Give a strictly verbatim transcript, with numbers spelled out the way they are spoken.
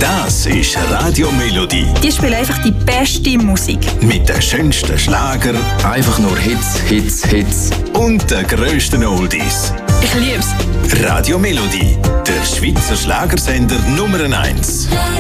Das ist Radio Melodie. Die spielen einfach die beste Musik. Mit den schönsten Schlager, einfach nur Hits, Hits, Hits. Und den grössten Oldies. Ich lieb's. Radio Melodie, der Schweizer Schlagersender Nummer eins.